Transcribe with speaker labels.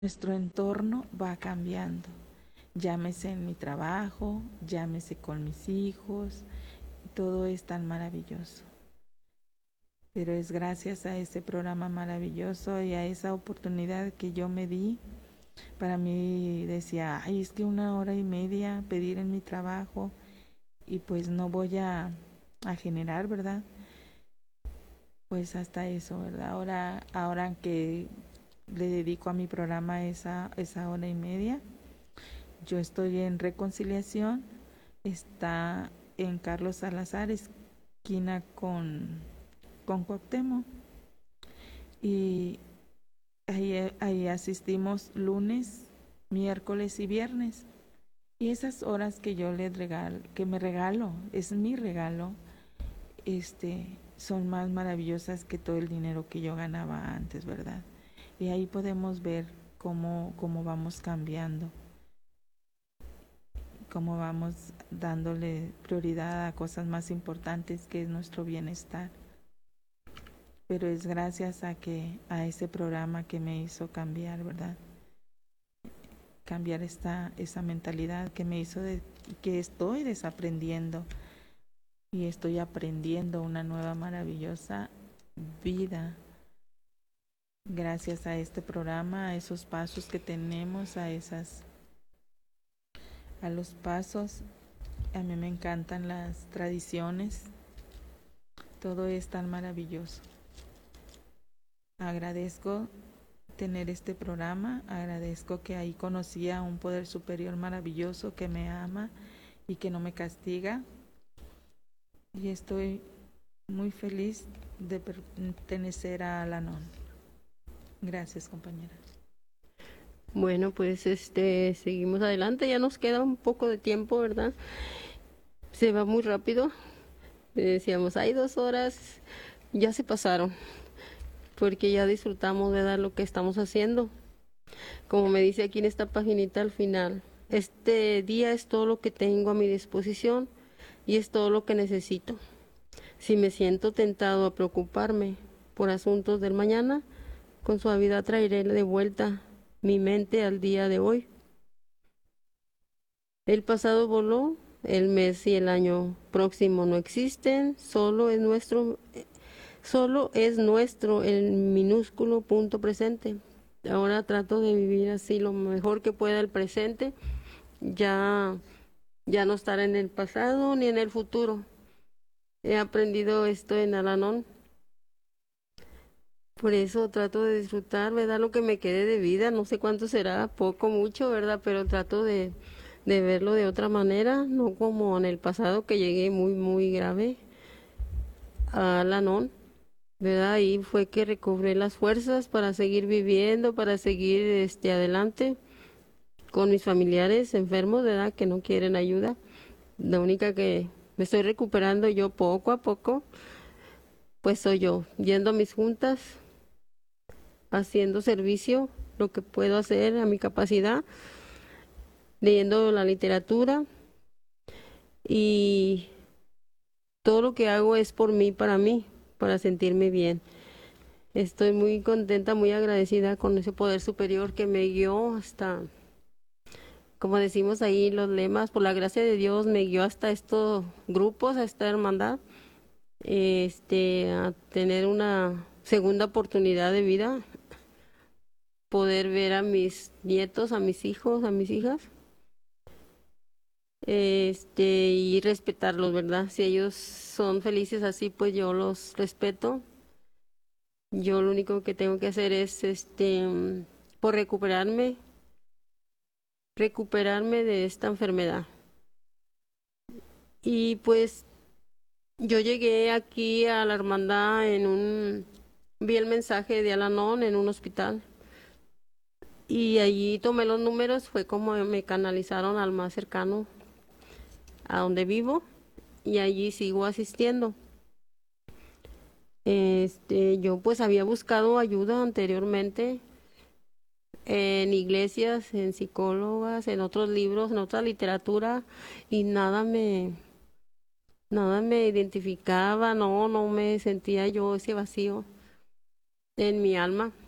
Speaker 1: nuestro entorno va cambiando. Llámese en mi trabajo, llámese con mis hijos, todo es tan maravilloso. Pero es gracias a ese programa maravilloso y a esa oportunidad que yo me di. Para mí decía, ay, es que 1 hora y media pedir en mi trabajo y pues no voy a generar, ¿verdad? Pues hasta eso, ¿verdad? Ahora que le dedico a mi programa esa 1 hora y media, yo estoy en Reconciliación, está en Carlos Salazar, esquina con Cuauhtémoc, y ahí asistimos lunes, miércoles y viernes. Y esas horas que yo les regalo, que me regalo, es mi regalo, son más maravillosas que todo el dinero que yo ganaba antes, ¿verdad? Y ahí podemos ver cómo vamos cambiando, cómo vamos dándole prioridad a cosas más importantes que es nuestro bienestar. Pero es gracias a ese programa que me hizo cambiar, ¿verdad? Cambiar esa mentalidad que me hizo que estoy desaprendiendo y estoy aprendiendo una nueva maravillosa vida gracias a este programa, a esos pasos que tenemos, a los pasos. A mí me encantan las tradiciones, todo es tan maravilloso. Agradezco tener este programa, agradezco que ahí conocí a un poder superior maravilloso que me ama y que no me castiga, y estoy muy feliz de pertenecer a Al-Anon. Gracias, compañera.
Speaker 2: Bueno, pues seguimos adelante, ya nos queda un poco de tiempo, ¿verdad? Se va muy rápido. Decíamos, hay 2 horas, ya se pasaron, porque ya disfrutamos de dar lo que estamos haciendo. Como me dice aquí en esta paginita al final, este día es todo lo que tengo a mi disposición y es todo lo que necesito. Si me siento tentado a preocuparme por asuntos del mañana, con suavidad traeré de vuelta mi mente al día de hoy. El pasado voló, el mes y el año próximo no existen, solo es nuestro el minúsculo punto presente. Ahora trato de vivir así lo mejor que pueda el presente, ya, ya no estar en el pasado ni en el futuro. He aprendido esto en Al-Anon. Por eso trato de disfrutar, ¿verdad? Lo que me quede de vida, no sé cuánto será, poco, mucho, ¿verdad? Pero trato de verlo de otra manera, no como en el pasado que llegué muy, muy grave a Al-Anon, ¿verdad? Ahí fue que recobré las fuerzas para seguir viviendo, para seguir adelante con mis familiares enfermos, ¿verdad? Que no quieren ayuda. La única que me estoy recuperando yo poco a poco, pues soy yo, yendo a mis juntas, haciendo servicio, lo que puedo hacer a mi capacidad, leyendo la literatura, y todo lo que hago es por mí, para sentirme bien. Estoy muy contenta, muy agradecida con ese poder superior que me guió hasta, como decimos ahí los lemas, por la gracia de Dios me guió hasta estos grupos, a esta hermandad, a tener una segunda oportunidad de vida, poder ver a mis nietos, a mis hijos, a mis hijas, y respetarlos, ¿verdad? Si ellos son felices así, pues yo los respeto. Yo lo único que tengo que hacer es, por recuperarme de esta enfermedad. Y pues yo llegué aquí a la hermandad vi el mensaje de Al-Anon en un hospital. Y allí tomé los números, fue como me canalizaron al más cercano a donde vivo, y allí sigo asistiendo. Yo pues había buscado ayuda anteriormente en iglesias, en psicólogas, en otros libros, en otra literatura, y nada me identificaba, no me sentía yo ese vacío en mi alma.